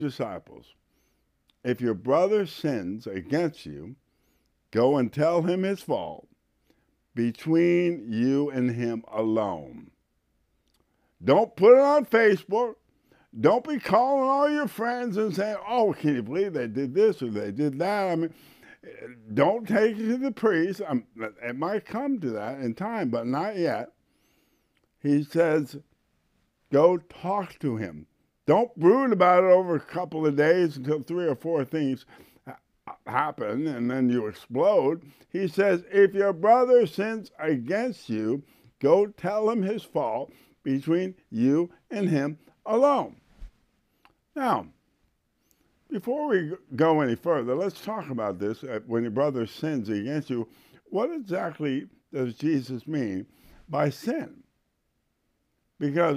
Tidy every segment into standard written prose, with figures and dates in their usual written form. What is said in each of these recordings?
disciples, if your brother sins against you, go and tell him his fault between you and him alone. Don't put it on Facebook. Don't be calling all your friends and saying, oh, can you believe they did this or they did that? I mean, don't take it to the priest. It might come to that in time, but not yet. He says, go talk to him. Don't brood about it over a couple of days until 3 or 4 things happen and then you explode. He says, if your brother sins against you, go tell him his fault between you and him alone. Now, before we go any further, let's talk about this. When your brother sins against you, what exactly does Jesus mean by sin? Because,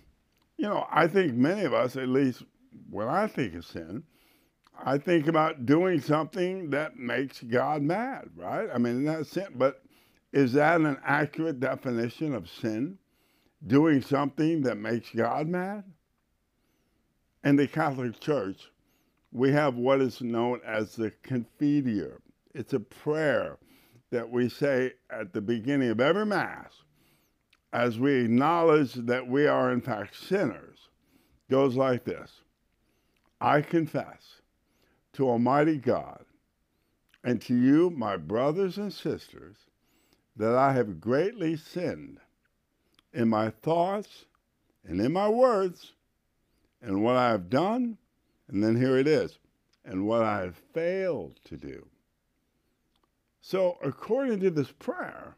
I think many of us, at least when I think of sin, I think about doing something that makes God mad, right? I mean, that's sin. But is that an accurate definition of sin? Doing something that makes God mad? In the Catholic Church, we have what is known as the Confiteor. It's a prayer that we say at the beginning of every Mass as we acknowledge that we are in fact sinners. It goes like this: I confess to Almighty God and to you, my brothers and sisters, that I have greatly sinned in my thoughts and in my words, and what I have done, and then here it is, and what I have failed to do. So according to this prayer,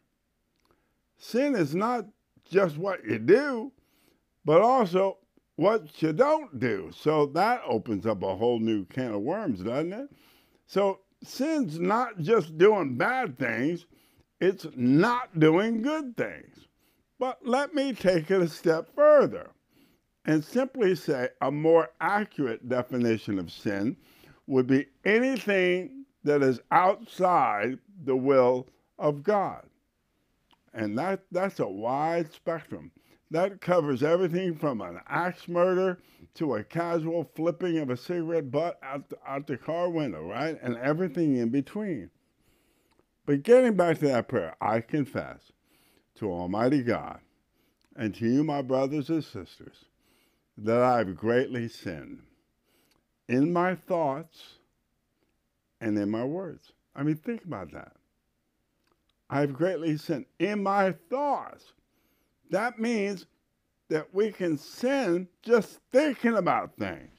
sin is not just what you do, but also what you don't do. So that opens up a whole new can of worms, doesn't it? So sin's not just doing bad things, it's not doing good things. But let me take it a step further and simply say a more accurate definition of sin would be anything that is outside the will of God. And that's a wide spectrum. That covers everything from an axe murder to a casual flipping of a cigarette butt out the car window, right? And everything in between. But getting back to that prayer, I confess to Almighty God and to you, my brothers and sisters, that I've greatly sinned in my thoughts and in my words. I mean, think about that. I've greatly sinned in my thoughts. That means that we can sin just thinking about things.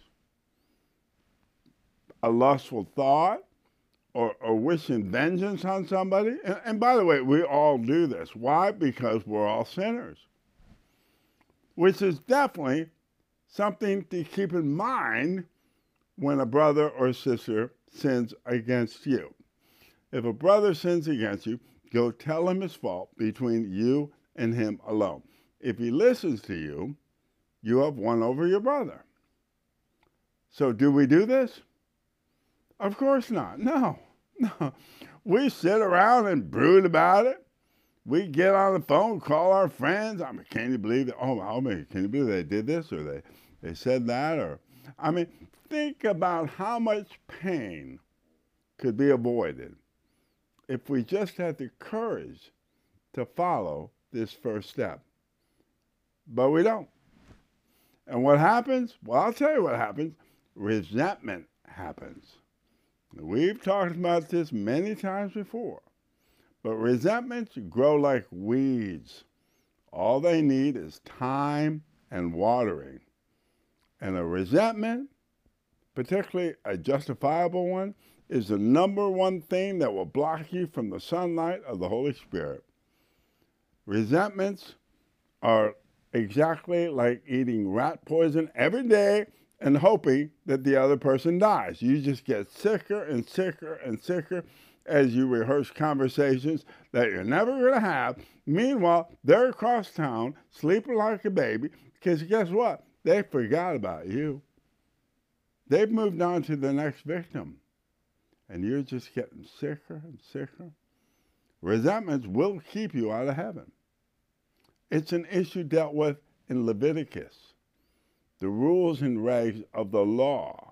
A lustful thought or wishing vengeance on somebody. And by the way, we all do this. Why? Because we're all sinners. Which is definitely something to keep in mind when a brother or sister sins against you. If a brother sins against you, go tell him his fault between you and him alone. If he listens to you, you have won over your brother. So do we do this? Of course not. No. We sit around and brood about it. We get on the phone, call our friends. I mean, can you believe it? Can you believe they did this or they said that? Or, I mean, think about how much pain could be avoided if we just had the courage to follow this first step. But we don't. And what happens? Well, I'll tell you what happens. Resentment happens. We've talked about this many times before. But resentments grow like weeds. All they need is time and watering. And a resentment, particularly a justifiable one, is the number one thing that will block you from the sunlight of the Holy Spirit. Resentments are exactly like eating rat poison every day and hoping that the other person dies. You just get sicker and sicker and sicker as you rehearse conversations that you're never going to have. Meanwhile, they're across town sleeping like a baby because guess what? They forgot about you. They've moved on to the next victim. And you're just getting sicker and sicker. Resentments will keep you out of heaven. It's an issue dealt with in Leviticus, the rules and regs of the law